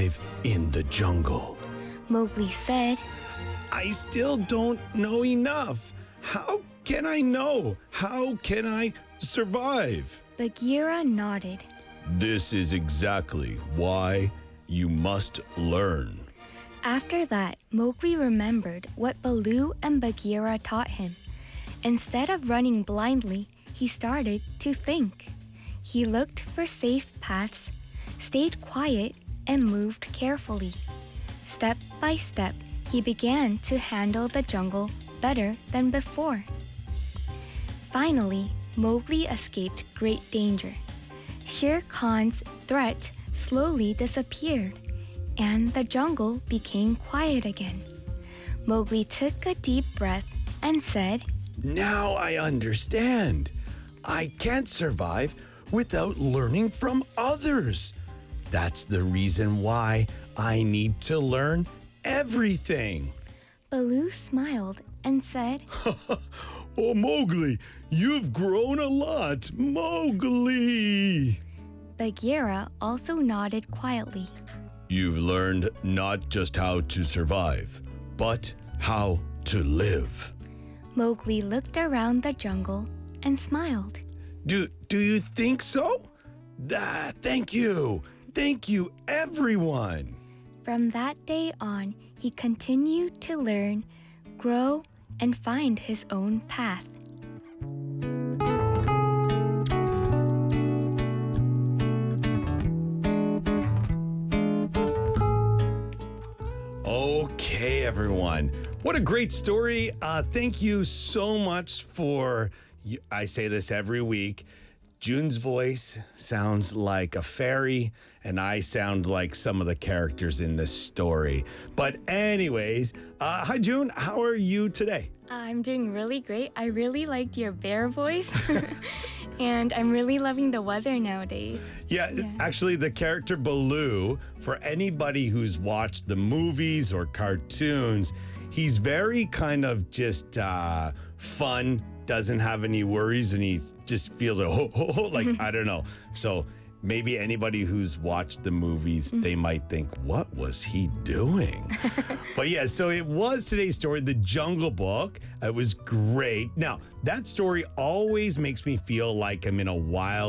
survive in the jungle. Mowgli said, I still don't know enough. How can I know? How can I survive? Bagheera nodded. This is exactly why you must learn. After that, Mowgli remembered what Baloo and Bagheera taught him. Instead of running blindly, he started to think. He looked for safe paths, stayed quiet, and moved carefully. Step by step, he began to handle the jungle better than before. Finally, Mowgli escaped great danger. Shere Khan's threat slowly disappeared, and the jungle became quiet again. Mowgli took a deep breath and said, Now I understand. I can't survive without learning from others. That's the reason why I need to learn everything. Baloo smiled and said, Oh, Mowgli, you've grown a lot, Mowgli. Bagheera also nodded quietly. You've learned not just how to survive, but how to live. Mowgli looked around the jungle and smiled. Do you think so? Thank you. Thank you, everyone. From that day on, he continued to learn, grow, and find his own path. Okay, everyone. What a great story. Thank you so much for, I say this every week, June's voice sounds like a fairy, and I sound like some of the characters in this story. But anyways, hi, June. How are you today? I'm doing really great. I really liked your bear voice. And I'm really loving the weather nowadays. Yeah, actually, the character Baloo, for anybody who's watched the movies or cartoons, he's very kind of just fun, doesn't have any worries, and he just feels like, I don't know. So maybe anybody who's watched the movies, they might think, what was he doing? But yeah, so it was today's story, The Jungle Book. It was great. Now, that story always makes me feel like I'm in a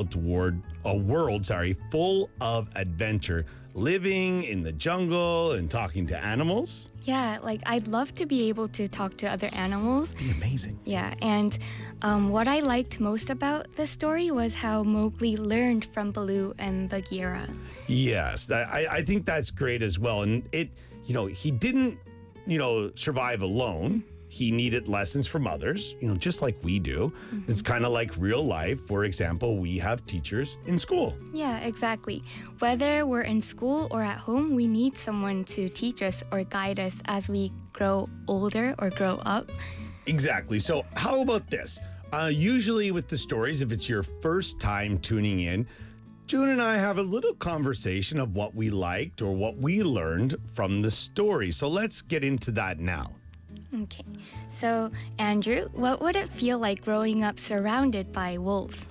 world, full of adventure, living in the jungle and talking to animals. Yeah, like I'd love to be able to talk to other animals. It'd be amazing. Yeah, and what I liked most about the story was how Mowgli learned from Baloo and Bagheera. Yes, I think that's great as well. And he didn't, survive alone. He needed lessons from others, just like we do. It's kind of like real life. For example, we have teachers in school. Yeah, exactly. Whether we're in school or at home, we need someone to teach us or guide us as we grow older or grow up. Exactly. So how about this? Usually with the stories, if it's your first time tuning in, June and I have a little conversation of what we liked or what we learned from the story. So let's get into that now. Okay, so Andrew, what would it feel like growing up surrounded by wolves?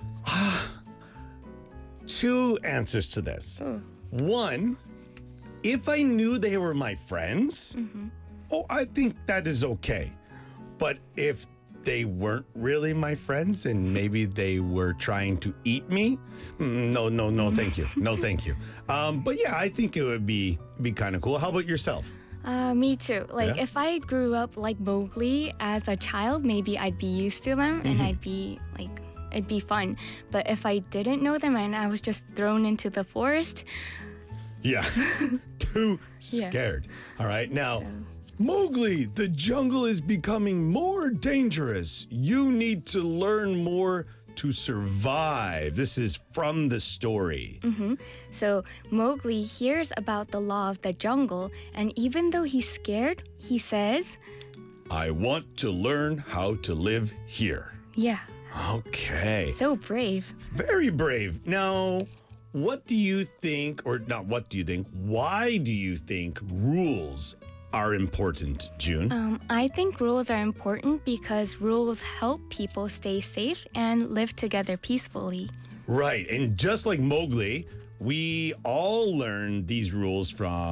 Two answers to this. One, if I knew they were my friends, I think that is okay. But if they weren't really my friends and maybe they were trying to eat me, no, thank you. No, thank you. But yeah, I think it would be kind of cool. How about yourself? Me too. If I grew up like Mowgli as a child, maybe I'd be used to them and I'd be it'd be fun. But if I didn't know them and I was just thrown into the forest. Yeah, too scared. All right, now, So- Mowgli, the jungle is becoming more dangerous. You need to learn more to survive. This is from the story. So Mowgli hears about the law of the jungle, and even though he's scared, he says, I want to learn how to live here. yeah, Okay. so brave. Very brave. Now, what do you think, or not what do you think, why do you think rules are important, June? I think rules are important because rules help people stay safe and live together peacefully. Right. And just like Mowgli, we all learned these rules from